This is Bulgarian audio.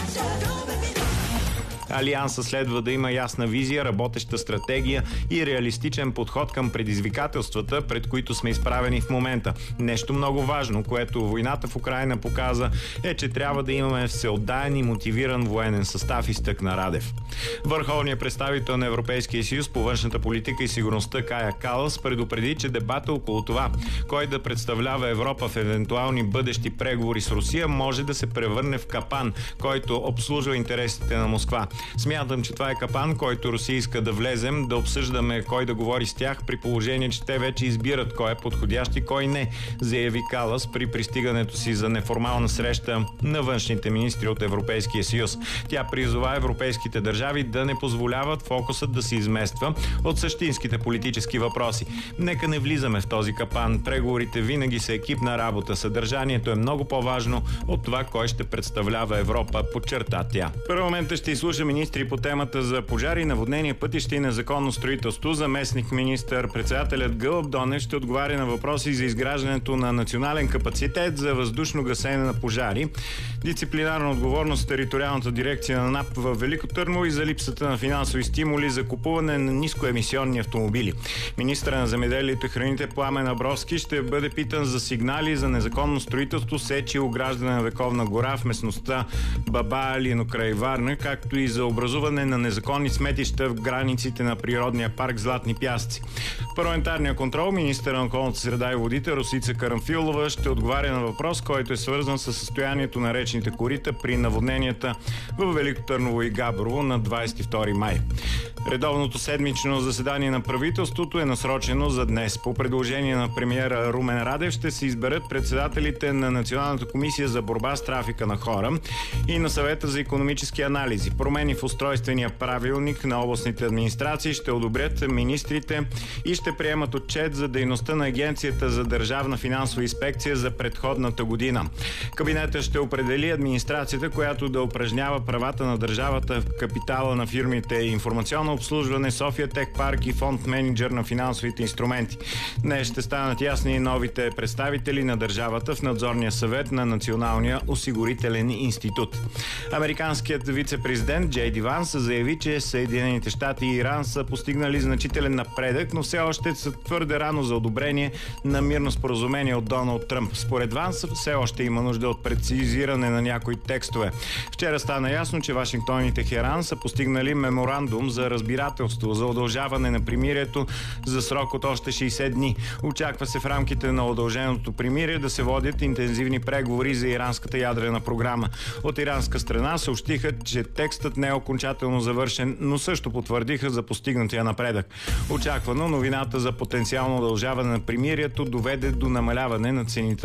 Алиансът следва да има ясна визия, работеща стратегия и реалистичен подход към предизвикателствата, пред които сме изправени в момента. Нещо много важно, което войната в Украйна показа, е, че трябва да имаме всеотдаен и мотивиран военен състав, изтъкна Радев. Върховният представител на Европейския съюз по външната политика и сигурността Кая Калас предупреди, че дебата около това, кой да представлява Европа в евентуални бъдещи преговори с Русия, може да се превърне в капан, който обслужва интересите на Москва. Смятам, че това е капан, който Русия иска да влезем, да обсъждаме кой да говори с тях, при положение, че те вече избират кой е подходящ и кой не, заяви Калас при пристигането си за неформална среща на външните министри от Европейския съюз. Тя призова европейските държави да не позволяват фокусът да се измества от същинските политически въпроси. Нека не влизаме в този капан. Преговорите винаги са екипна работа. Съдържанието е много по-важно от това кой ще представлява Европа, подчерта тя. Парламентът ще изслуша министри по темата за пожари, наводнения, пътища и незаконно строителство. Заместник министър-председателят Гълъб Донев ще отговаря на въпроси за изграждането на национален капацитет за въздушно гасене на пожари, дисциплинарна отговорност в териториалната дирекция на НАП в Велико Търново и за липсата на финансови стимули за купуване на нискоемисионни автомобили. Министърът на земеделието и храните Пламен Абровски ще бъде питан за сигнали за незаконно строителство, сеч и ограждане на вековна гора в местността Бабалино край Варна, както и за образуване на незаконни сметища в границите на природния парк Златни пясъци. В парламентарния контрол министърът на околната среда и водите Росица Карамфилова ще отговаря на въпрос, който е свързан с състоянието на речните корита при наводненията в Велико Търново и Габрово на 22 май. Редовното седмично заседание на правителството е насрочено за днес. По предложение на премиера Румен Радев ще се изберат председателите на Националната комисия за борба с трафика на хора и на съвета за икономически анализи. Промени в устройствения правилник на областните администрации ще одобрят министрите и ще приемат отчет за дейността на Агенцията за държавна финансова инспекция за предходната година. Кабинетът ще определи администрацията, която да упражнява правата на държавата в капитала на фирмите Информационно обслужване, София Тек Парк и фонд менеджер на финансовите инструменти. Днес ще станат ясни новите представители на държавата в надзорния съвет на Националния осигурителен институт. Американският вице-президент Джей Ди Ванс заяви, че Съединените щати и Иран са постигнали значителен напредък, но все още са твърде рано за одобрение на мирно споразумение от Доналд Тръмп. Според Ванс все още има нужда от прецизиране на някои текстове. Вчера стана ясно, че Вашингтон и Техеран са постигнали меморандум за разбирателство за удължаване на примирието за срок от още 60 дни. Очаква се в рамките на удълженото примирие да се водят интензивни преговори за иранската ядрена програма. От иранска страна съобщиха, че текстът не е окончателно завършен, но също потвърдиха за постигнатия напредък. Очаквано новината за потенциално удължаване на примирието доведе до намаляване на цените